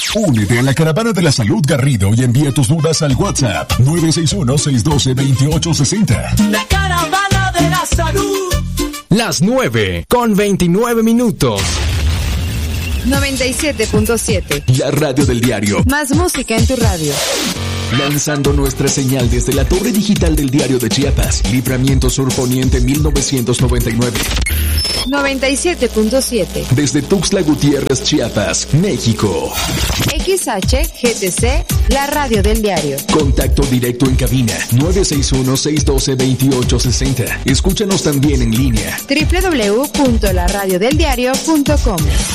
Únete a la Caravana de la Salud Garrido y envía tus dudas al WhatsApp 961-612-2860. La Caravana de la Salud. Las 9:29. 97.7. La radio del diario. Más música en tu radio. Lanzando nuestra señal desde la torre digital del Diario de Chiapas. Libramiento Sur Poniente 1999. 97.7. Desde Tuxtla Gutiérrez, Chiapas, México. XHGTC, la radio del diario. Contacto directo en cabina 961-612-2860. Escúchanos también en línea. www.laradiodeldiario.com.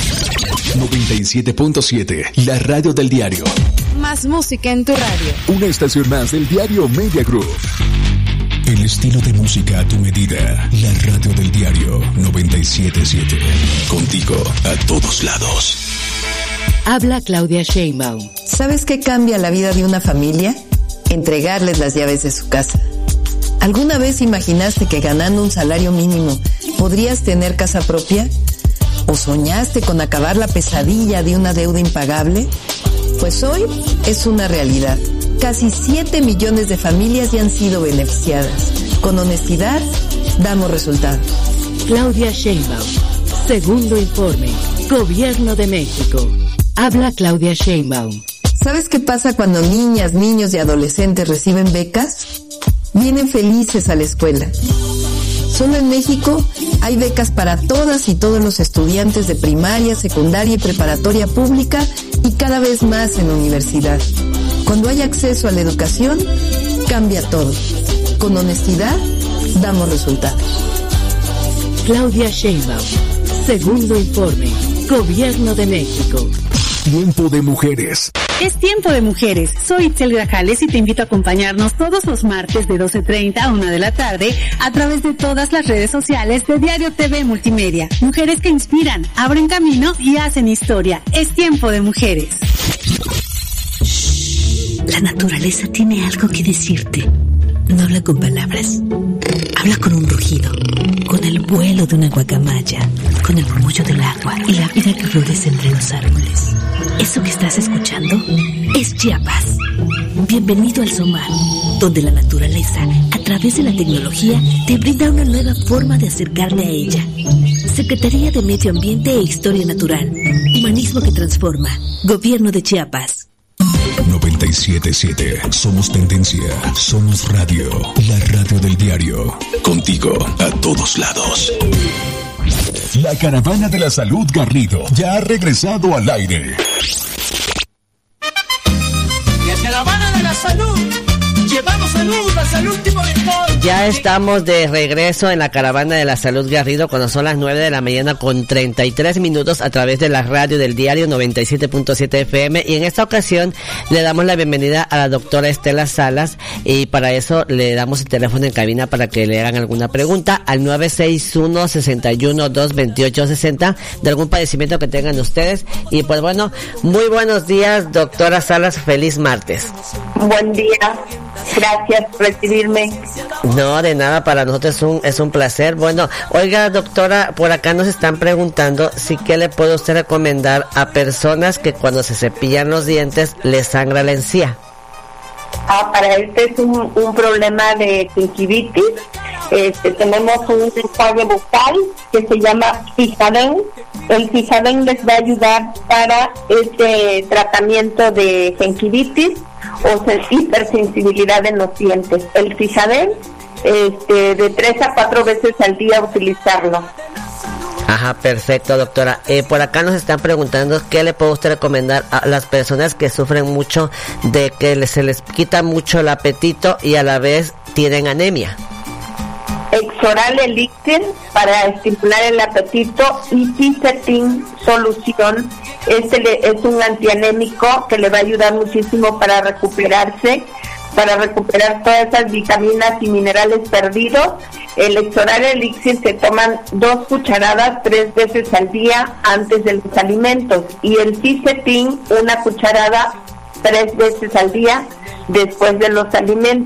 97.7, la radio del diario. Más música en tu radio. Una estación más del diario Media Group. El estilo de música a tu medida. La radio del diario 97.7. Contigo a todos lados. Habla Claudia Sheinbaum. ¿Sabes qué cambia la vida de una familia? Entregarles las llaves de su casa. ¿Alguna vez imaginaste que ganando un salario mínimo podrías tener casa propia? ¿O soñaste con acabar la pesadilla de una deuda impagable? Pues hoy es una realidad. Casi 7 millones de familias ya han sido beneficiadas. Con honestidad, damos resultados. Claudia Sheinbaum. Segundo informe. Gobierno de México. Habla Claudia Sheinbaum. ¿Sabes qué pasa cuando niñas, niños y adolescentes reciben becas? Vienen felices a la escuela. Solo en México hay becas para todas y todos los estudiantes de primaria, secundaria y preparatoria pública y cada vez más en universidad. Cuando hay acceso a la educación, cambia todo. Con honestidad, damos resultados. Claudia Sheinbaum. Segundo informe. Gobierno de México. Tiempo de mujeres. Es tiempo de mujeres. Soy Itzel Grajales y te invito a acompañarnos todos los martes de 12:30 a 1 de la tarde a través de todas las redes sociales de Diario TV Multimedia. Mujeres que inspiran, abren camino y hacen historia. Es tiempo de mujeres. La naturaleza tiene algo que decirte. No habla con palabras. Habla con un rugido, con el vuelo de una guacamaya, con el murmullo del agua y la vida que florece entre los árboles. Eso que estás escuchando es Chiapas. Bienvenido al SOMAR, donde la naturaleza, a través de la tecnología, te brinda una nueva forma de acercarte a ella. Secretaría de Medio Ambiente e Historia Natural. Humanismo que transforma. Gobierno de Chiapas. 97.7. Somos tendencia. Somos radio. La radio del diario. Contigo a todos lados. La Caravana de la Salud Garrido ya ha regresado al aire. La Caravana de la Salud. Llevamos salud hasta el último rincón. Ya estamos de regreso en la Caravana de la Salud Garrido cuando son las 9 de la mañana con 33 minutos a través de la radio del diario 97.7 FM, y en esta ocasión le damos la bienvenida a la doctora Estela Salas, y para eso le damos el teléfono en cabina para que le hagan alguna pregunta al 961-61-228-60 de algún padecimiento que tengan ustedes. Y pues bueno, muy buenos días, doctora Salas, feliz martes. Buen día. Gracias por recibirme. No, de nada, para nosotros es un placer. Bueno, oiga, doctora, por acá nos están preguntando si qué le puede usted recomendar a personas que cuando se cepillan los dientes les sangra la encía. Para este es un problema de gingivitis. Tenemos un enjuague bucal que se llama Fijadén. El Fijadén les va a ayudar para este tratamiento de gingivitis o hipersensibilidad en los dientes. El Fijadén, de 3 a 4 veces al día utilizarlo. Ajá, perfecto, doctora. Por acá nos están preguntando qué le puede usted recomendar a las personas que sufren mucho de que se les quita mucho el apetito y a la vez tienen anemia. Exoral Elixir para estimular el apetito y Ticetin Solución. Es un antianémico que le va a ayudar muchísimo para recuperarse, para recuperar todas esas vitaminas y minerales perdidos. El Exoral Elixir se toman 2 cucharadas 3 veces al día antes de los alimentos, y el Ticetin 1 cucharada 3 veces al día después de los alimentos.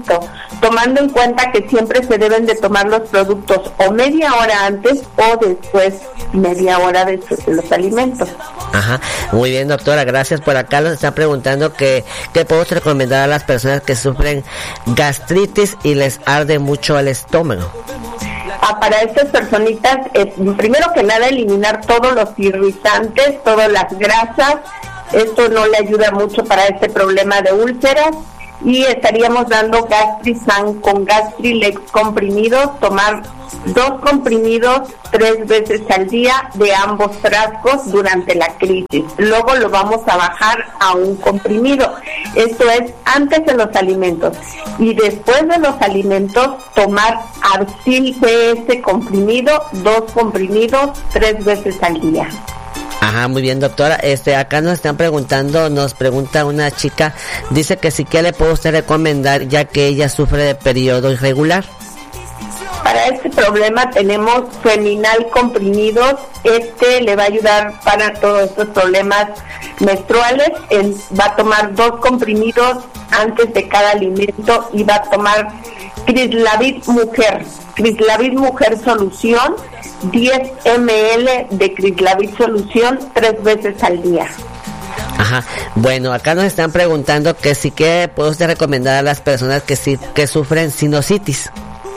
tomando en cuenta que siempre se deben de tomar los productos o media hora antes o después media hora después de los alimentos. Ajá, muy bien, doctora, gracias. Por acá nos están preguntando qué puedo recomendar a las personas que sufren gastritis y les arde mucho el estómago. Para estas personitas, primero que nada, eliminar todos los irritantes, todas las grasas. Esto no le ayuda mucho para este problema de úlceras. Y estaríamos dando Gastrisan con Gastrilex comprimidos, tomar 2 comprimidos 3 veces al día de ambos frascos durante la crisis. Luego lo vamos a bajar a un comprimido. Esto es antes de los alimentos. Y después de los alimentos, tomar Arcil PS comprimido, 2 comprimidos 3 veces al día. Ajá, muy bien, doctora. Acá nos pregunta una chica, dice que sí, que le puede usted recomendar ya que ella sufre de periodo irregular. Para este problema tenemos Feminal comprimidos. Le va a ayudar para todos estos problemas menstruales. Va a tomar 2 comprimidos antes de cada alimento y va a tomar Crislavit Mujer Solución, 10 ml de Crislavit Solución 3 veces al día. Ajá, bueno, acá nos están preguntando que sí que puede usted recomendar a las personas que sufren sinusitis.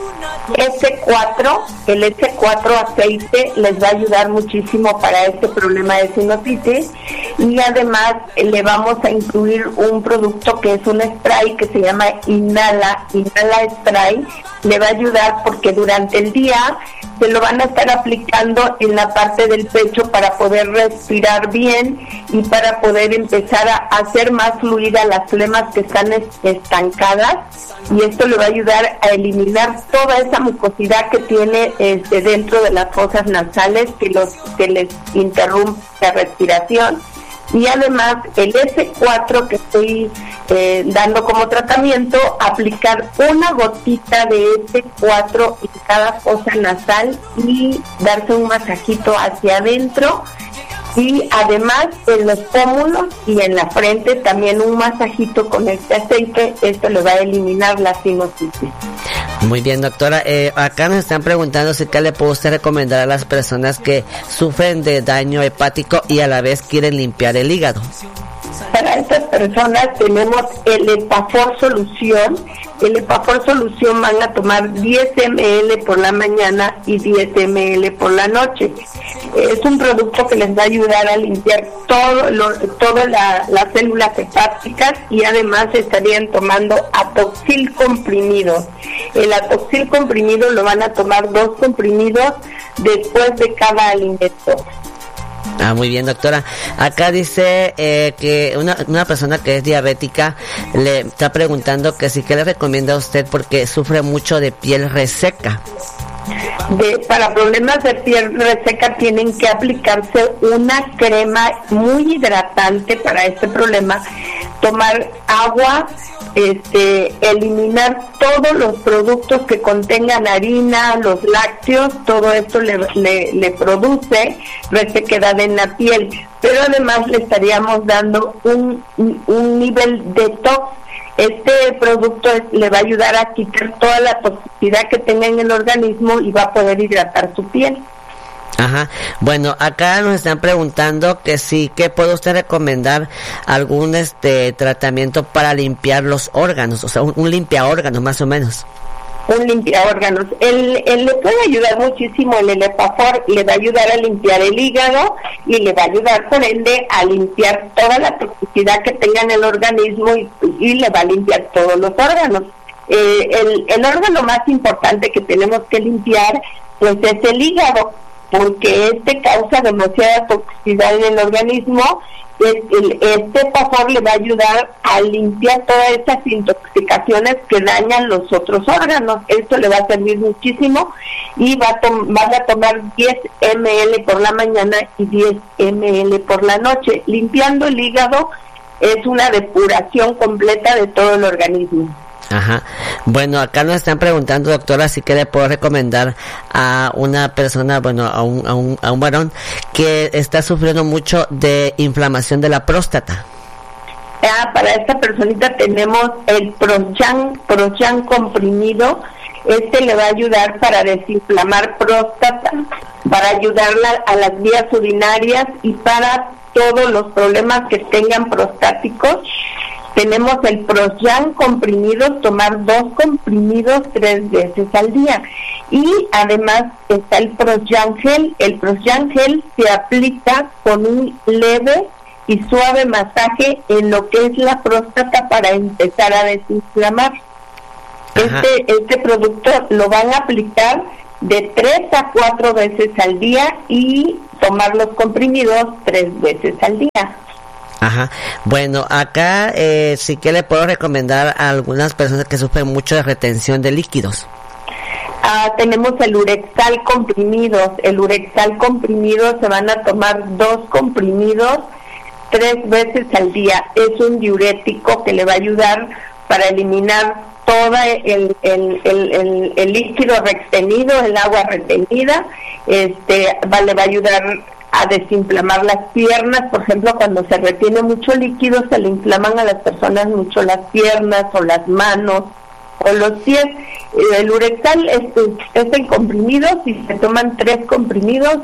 El S4 aceite les va a ayudar muchísimo para este problema de sinusitis, y además le vamos a incluir un producto que es un spray que se llama Inhala Spray. Le va a ayudar porque durante el día se lo van a estar aplicando en la parte del pecho para poder respirar bien y para poder empezar a hacer más fluida las flemas que están estancadas, y esto le va a ayudar a eliminar toda esa mucosidad que tiene dentro de las fosas nasales que les interrumpe la respiración. Y además el S4 que estoy dando como tratamiento, aplicar una gotita de S4 en cada fosa nasal y darse un masajito hacia adentro, y además en los pómulos y en la frente también un masajito con este aceite. Esto le va a eliminar la sinusitis. Muy bien, doctora. Acá nos están preguntando si qué le puede usted recomendar a las personas que sufren de daño hepático y a la vez quieren limpiar el hígado. Para estas personas tenemos el Epafor Solución. El Epafor Solución van a tomar 10 ml por la mañana y 10 ml por la noche. Es un producto que les va a ayudar a limpiar todas las células hepáticas, y además estarían tomando Atoxil comprimido. El Atoxil comprimido lo van a tomar 2 comprimidos después de cada alimento. Muy bien, doctora. Acá dice que una persona que es diabética le está preguntando que sí, que le recomienda a usted porque sufre mucho de piel reseca. Para problemas de piel reseca tienen que aplicarse una crema muy hidratante para este problema, tomar agua, eliminar todos los productos que contengan harina, los lácteos. Todo esto le produce resequedad en la piel, pero además le estaríamos dando un nivel detox. Este producto le va a ayudar a quitar toda la toxicidad que tenga en el organismo y va a poder hidratar su piel. Ajá, bueno, acá nos están preguntando que sí, que puede usted recomendar algún tratamiento para limpiar los órganos, o sea, un limpiaórganos más o menos. Un limpiaórganos. Él le puede ayudar muchísimo. El Epafor le va a ayudar a limpiar el hígado y le va a ayudar por ende a limpiar toda la toxicidad que tenga en el organismo, y le va a limpiar todos los órganos. El órgano más importante que tenemos que limpiar pues es el hígado, porque causa demasiada toxicidad en el organismo. Este Epafor le va a ayudar a limpiar todas esas intoxicaciones que dañan los otros órganos. Esto le va a servir muchísimo, y van a tomar 10 ml por la mañana y 10 ml por la noche. Limpiando el hígado es una depuración completa de todo el organismo. Ajá. Bueno, acá nos están preguntando, doctora, si que le puedo recomendar a una persona, bueno, a un varón que está sufriendo mucho de inflamación de la próstata. Para esta personita tenemos el Proyan comprimido. Este le va a ayudar para desinflamar próstata, para ayudarla a las vías urinarias y para todos los problemas que tengan prostáticos. Tenemos el Proyan comprimido, tomar 2 comprimidos 3 veces al día. Y además está el Proyan gel. El Proyan gel se aplica con un leve y suave masaje en lo que es la próstata para empezar a desinflamar. Este producto lo van a aplicar de 3 a 4 veces al día y tomar los comprimidos 3 veces al día. Ajá. Bueno, acá sí que le puedo recomendar a algunas personas que sufren mucho de retención de líquidos. Tenemos el Urexal comprimidos. El Urexal comprimido se van a tomar 2 comprimidos 3 veces al día. Es un diurético que le va a ayudar para eliminar todo el líquido retenido, el agua retenida. Le va a ayudar a desinflamar las piernas. Por ejemplo, cuando se retiene mucho líquido, se le inflaman a las personas mucho las piernas o las manos o los pies. El Urexal es en comprimidos y se toman 3 comprimidos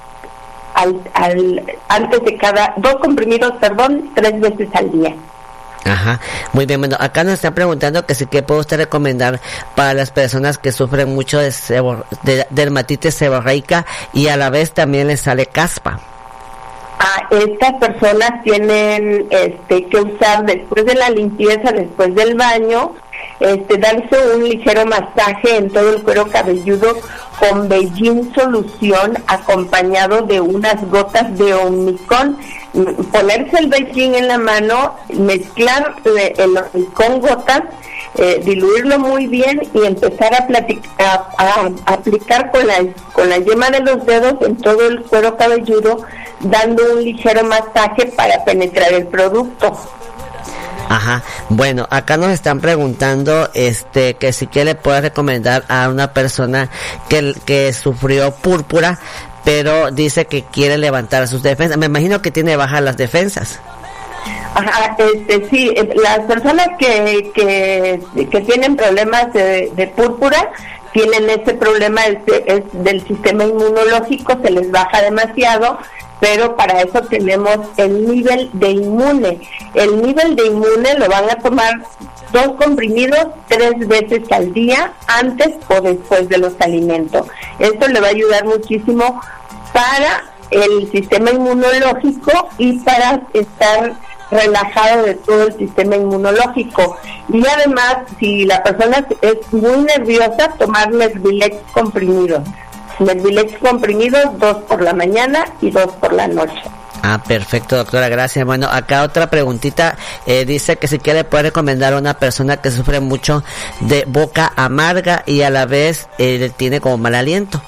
antes de cada 2 comprimidos, 3 veces al día. Ajá, muy bien. Bueno, acá nos están preguntando que sí que puede usted recomendar para las personas que sufren mucho de dermatitis seborreica y a la vez también les sale caspa. Estas personas tienen que usar después de la limpieza, después del baño, darse un ligero masaje en todo el cuero cabelludo con Beijing solución acompañado de unas gotas de Omnicon. Ponerse el Beijing en la mano, mezclar el Omnicon gotas, diluirlo muy bien y empezar a aplicar con la yema de los dedos en todo el cuero cabelludo, dando un ligero masaje para penetrar el producto. Ajá, bueno, acá nos están preguntando que sí que le puede recomendar a una persona que sufrió púrpura, pero dice que quiere levantar sus defensas. Me imagino que tiene bajas las defensas. Ajá, sí, las personas que tienen problemas de púrpura tienen ese problema es del sistema inmunológico, se les baja demasiado, pero para eso tenemos el nivel de inmune. El nivel de inmune lo van a tomar 2 comprimidos 3 veces al día, antes o después de los alimentos. Esto le va a ayudar muchísimo para el sistema inmunológico y para estar relajado de todo el sistema inmunológico. Y además, si la persona es muy nerviosa, tomar Nervilex comprimidos. Nervilex comprimidos 2 por la mañana y 2 por la noche. Perfecto, doctora, gracias. Bueno, acá otra preguntita, dice que si quiere puede recomendar a una persona que sufre mucho de boca amarga y a la vez tiene como mal aliento.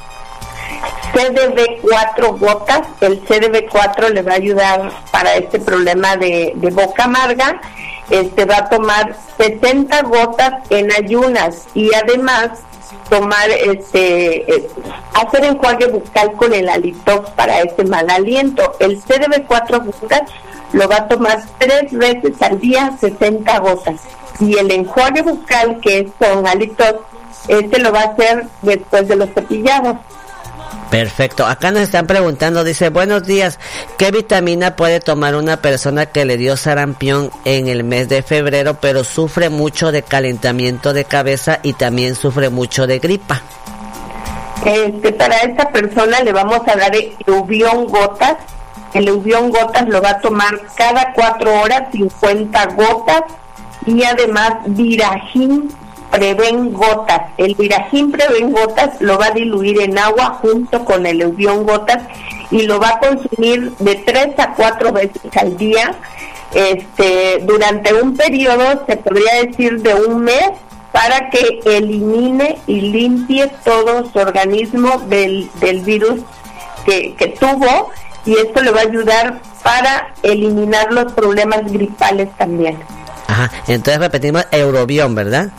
CDB4 gotas, el CDB4 le va a ayudar para este problema de boca amarga. Va a tomar 60 gotas en ayunas y además tomar hacer enjuague bucal con el Alitox para ese mal aliento. El CDB4 gotas lo va a tomar 3 veces al día, 60 gotas, y el enjuague bucal, que es con Alitox, lo va a hacer después de los cepillados. Perfecto. Acá nos están preguntando, dice, buenos días, ¿qué vitamina puede tomar una persona que le dio sarampión en el mes de febrero, pero sufre mucho de calentamiento de cabeza y también sufre mucho de gripa? Para esta persona le vamos a dar Eubión gotas. El Eubión gotas lo va a tomar cada 4 horas, 50 gotas, y además Viragin Preven gotas. El Viragin Preven gotas lo va a diluir en agua junto con el Eubión gotas y lo va a consumir de 3 a 4 veces al día, durante un periodo, se podría decir de un mes, para que elimine y limpie todo su organismo del virus que tuvo, y esto le va a ayudar para eliminar los problemas gripales también. Ajá, entonces repetimos Eurobión, ¿verdad?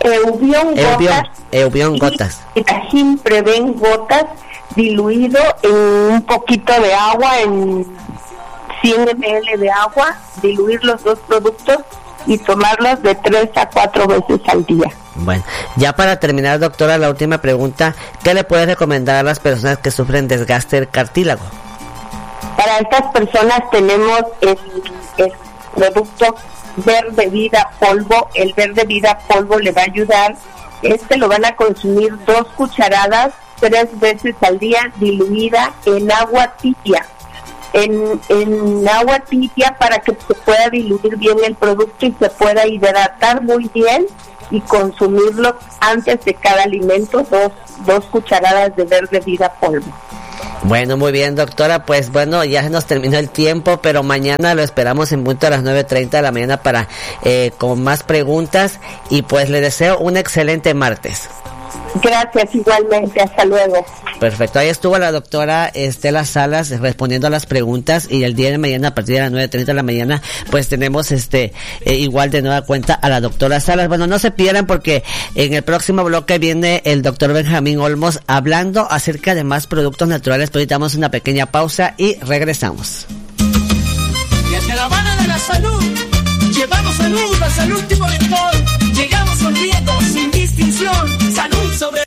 Eubión gotas. Y Viragin Preven gotas diluido en un poquito de agua, en 100 ml de agua, diluir los dos productos y tomarlos de 3 a 4 veces al día. Bueno, ya para terminar, doctora, la última pregunta, ¿qué le puede recomendar a las personas que sufren desgaste del cartílago? Para estas personas tenemos el producto Verde Vida Polvo. El Verde Vida Polvo le va a ayudar. Lo van a consumir 2 cucharadas 3 veces al día, diluida en agua tibia. En agua tibia, para que se pueda diluir bien el producto y se pueda hidratar muy bien, y consumirlo antes de cada alimento, 2 cucharadas de Verde Vida Polvo. Bueno, muy bien, doctora, pues bueno, ya se nos terminó el tiempo, pero mañana lo esperamos en punto a las 9:30 de la mañana para con más preguntas, y pues le deseo un excelente martes. Gracias, igualmente, hasta luego. Perfecto, ahí estuvo la doctora Estela Salas respondiendo a las preguntas, y el día de mañana a partir de las 9:30 de la mañana pues tenemos igual de nueva cuenta a la doctora Salas. Bueno, no se pierdan, porque en el próximo bloque viene el doctor Benjamín Olmos hablando acerca de más productos naturales, pero ahorita damos una pequeña pausa y regresamos. Desde la Habana de la Salud llevamos salud hasta el último rincón, llegamos sonriendo sin distinción, salud sobre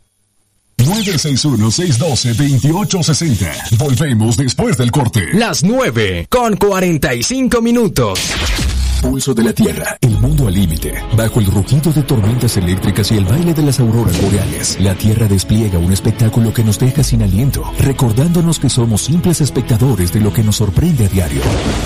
961-612-2860. Volvemos después del corte. Las 9:45. Pulso de la Tierra, el mundo al límite. Bajo el rugido de tormentas eléctricas y el baile de las auroras boreales, la Tierra despliega un espectáculo que nos deja sin aliento, recordándonos que somos simples espectadores de lo que nos sorprende a diario.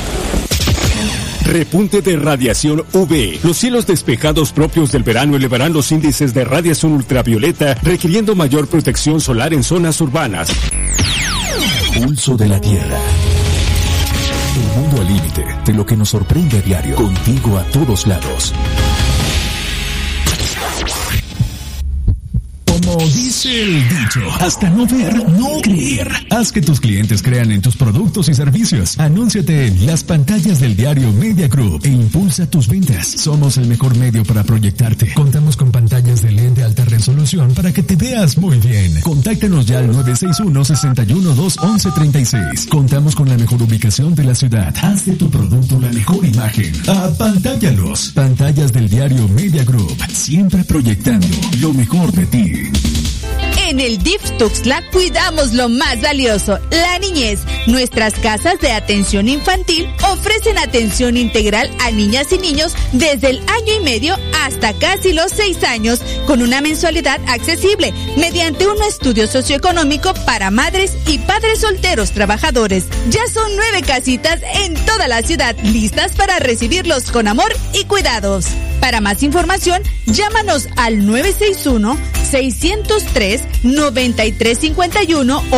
Repunte de radiación UV. Los cielos despejados propios del verano elevarán los índices de radiación ultravioleta, requiriendo mayor protección solar en zonas urbanas. Pulso de la Tierra. El mundo al límite de lo que nos sorprende a diario. Contigo a todos lados. Como dice el dicho, hasta no ver, no creer. Haz que tus clientes crean en tus productos y servicios. Anúnciate en las pantallas del diario Media Group e impulsa tus ventas. Somos el mejor medio para proyectarte. Contamos con pantallas de LED de alta resolución para que te veas muy bien. Contáctanos ya al 961-612-1136. Contamos con la mejor ubicación de la ciudad. Haz de tu producto la mejor imagen. Apantállalos. Pantallas del diario Media Group. Siempre proyectando lo mejor de ti. En el DIF Tuxtla cuidamos lo más valioso, la niñez. Nuestras casas de atención infantil ofrecen atención integral a niñas y niños desde el 1 año y medio hasta casi los 6 años, con una mensualidad accesible, mediante un estudio socioeconómico para madres y padres solteros trabajadores. Ya son 9 casitas en toda la ciudad, listas para recibirlos con amor y cuidados. Para más información, llámanos al 961-603-9351 o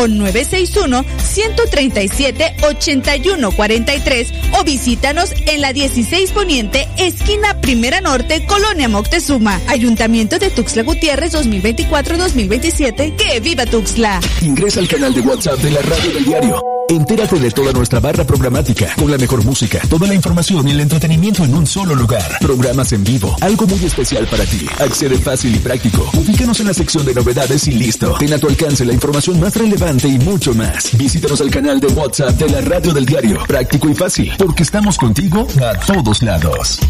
961-137-8143 o visítanos en la 16 Poniente, esquina Primera Norte, Colonia Moctezuma. Ayuntamiento de Tuxtla Gutiérrez 2024-2027. ¡Que viva Tuxtla! Ingresa al canal de WhatsApp de la Radio del Diario. Entérate de toda nuestra barra programática, con la mejor música, toda la información y el entretenimiento en un solo lugar. Programas en vivo, algo muy especial para ti. Accede fácil y práctico. Ubícanos en la sección de novedades y listo. Ten a tu alcance la información más relevante y mucho más. Visítanos al canal de WhatsApp de la Radio del Diario. Práctico y fácil, porque estamos contigo a todos lados.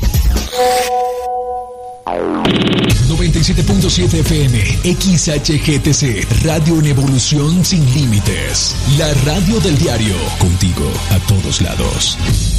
97.7 FM, XHGTC, Radio en Evolución Sin Límites. La Radio del Diario, contigo a todos lados.